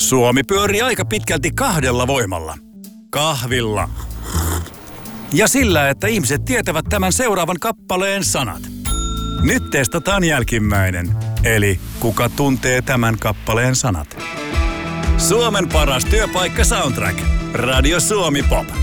Suomi pyörii aika pitkälti kahdella voimalla. Kahvilla. Ja sillä, että ihmiset tietävät tämän seuraavan kappaleen sanat. Nyt testataan jälkimmäinen. Eli kuka tuntee tämän kappaleen sanat? Suomen paras työpaikka Soundtrack. Radio Suomi Pop.